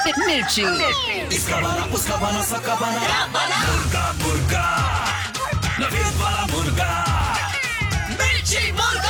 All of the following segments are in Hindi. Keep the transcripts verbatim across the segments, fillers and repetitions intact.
मिर्ची। इसका वाला उसका वाला सबका वाला मुर्गा मुर्गा नवीद वाला मुर्गा मिर्ची मुर्गा।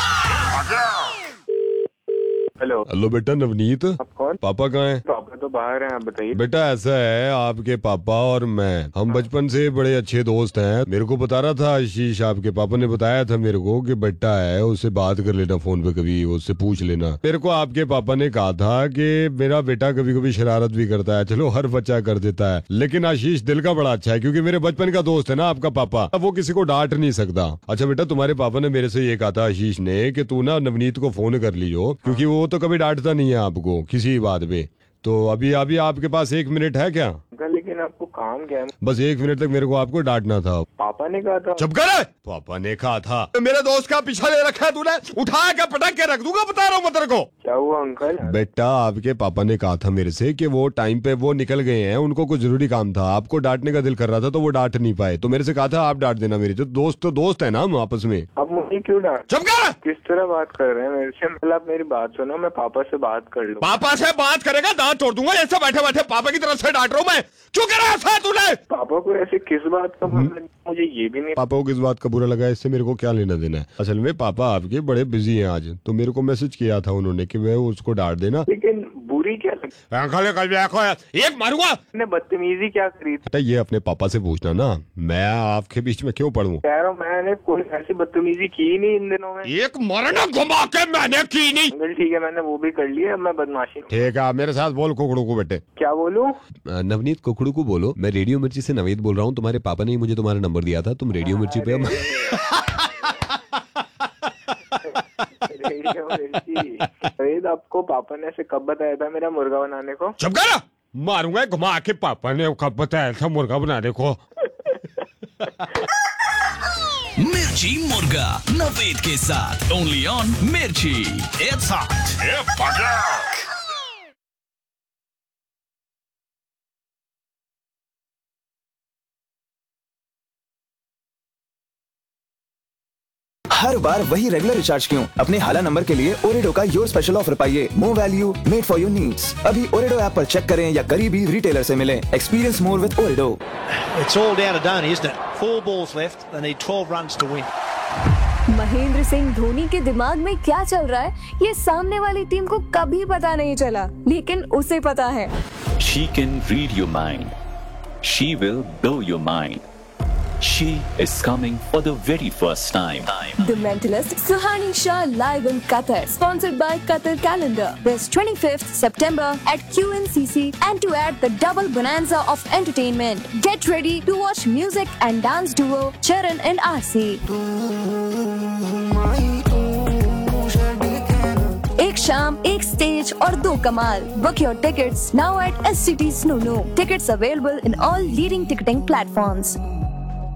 हेलो हेलो बेटा नवनीत, आप कौन? पापा कहाँ हैं? पापा तो बाहर हैं, आप बताइए। बेटा ऐसा है, आपके पापा और मैं हम बचपन से बड़े अच्छे दोस्त हैं। मेरे को बता रहा था आशीष, आपके पापा ने बताया था मेरे को कि बेटा है, उससे बात कर लेना फोन पे, कभी उससे पूछ लेना। मेरे को आपके पापा ने कहा था कि मेरा बेटा कभी कभी शरारत भी करता है, चलो हर बच्चा कर देता है, लेकिन आशीष दिल का बड़ा अच्छा है, क्योंकि मेरे बचपन का दोस्त है ना आपका पापा, वो किसी को डांट नहीं सकता। अच्छा बेटा, तुम्हारे पापा ने मेरे से ये कहा था आशीष ने कि तू ना नवनीत को फोन कर लियो, क्योंकि वो तो कभी डांटता नहीं है आपको किसी बात पे। तो अभी अभी आपके पास एक मिनट है क्या? लेकिन आपको काम क्या है? बस एक मिनट तक मेरे को आपको डांटना था। पापा ने कहा था। चुप कर। पापा ने कहा था। मेरे दोस्त का पीछा ले रखा है तूने, उठा के पटक के रख दूंगा, बता रहा हूँ मैं तेरे को। क्या हुआ अंकल? बेटा आपके पापा ने कहा था मेरे से कि वो टाइम पे वो निकल गए हैं, उनको कुछ जरूरी काम था, आपको डांटने का दिल कर रहा था तो वो डांट नहीं पाए, तो मेरे से कहा था आप डांट देना। मेरी तो दोस्त तो दोस्त है ना हम आपस में। अब मुझे क्यों डांट? चुप कर। किस तरह बात कर रहे हैं मेरे से? मतलब आप मेरी बात सुनो, मैं पापा से बात कर लूं। पापा से बात करेगा दांत तोड़ दूंगा, ऐसे बैठे बैठे पापा की तरफ से डांट रहा हूँ मैं। क्यों कर रहा था तूने? पापा को ऐसे किस बात का मतलब, मुझे ये भी नहीं। पापा को किस बात का बुरा लगा, इससे मेरे को क्या लेना देना है? असल में पापा आपके बड़े बिजी हैं आज, तो मेरे को मैसेज किया था उन्होंने कि मैं उसको डांट देना। लेकिन बुरी क्या लगी? एक मारूंगा। ने बदतमीजी क्या करी थी? बेटा ये अपने पापा से पूछना ना, मैं आपके बीच में क्यों पढ़ूं? कह रहा हूँ मैंने कोई ऐसी बदतमीजी की नहीं इन दिनों में। एक मरना घुमा के मैंने की नहीं। अंकल ठीक है, मैंने वो भी कर लिया, अब मैं बदमाशी। ठीक है, मेरे साथ बोल कुकड़ू को बेटे। क्या बोलूं? नवनीत कुकड़ू को बोलो, मैं रेडियो मिर्ची से नवनीत बोल रहा हूँ, तुम्हारे पापा ने मुझे तुम्हारा नंबर दिया था, तुम रेडियो मिर्ची पे। आपको पापा ने ऐसे कब बताया था मेरा मुर्गा बनाने को? चुप कर। मारूंगा घुमा के, पापा ने कब बताया था मुर्गा बनाने को? मिर्ची मुर्गा नवीद के साथ ओनली ऑन मिर्ची। It's hot. हर बार वही रेगुलर रिचार्ज क्यों? अपने हाला नंबर के लिए ओरेडो का योर स्पेशल ऑफर पाइए। More value made for your needs. अभी ओरेडो ऐप पर चेक करें या करीबी रिटेलर से मिलें। Experience more with ओरेडो। It's all down to Dhoni, isn't it? Four balls left. They need twelve runs to win. Mahendra Singh Dhoni के दिमाग में क्या चल रहा है, ये सामने वाली टीम को कभी पता नहीं चला, लेकिन उसे पता है। She can read your mind. She will blow your mind. She is coming for the very first time. The Mentalist, Suhani Shah live in Qatar. Sponsored by Qatar Calendar. This twenty-fifth September at Q N C C, and to add the double bonanza of entertainment. Get ready to watch music and dance duo Charan and R C. एक शाम, एक स्टेज और दो कमाल. Book your tickets now at S C T Snunu. Tickets available in all leading ticketing platforms.